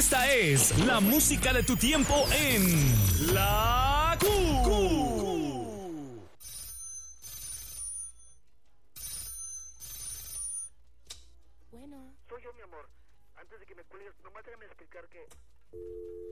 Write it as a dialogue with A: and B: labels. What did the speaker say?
A: Esta es la música de tu tiempo en La Q.
B: Bueno.
C: Soy yo, mi amor. Antes de que me cuelgues, nomás déjame explicar que...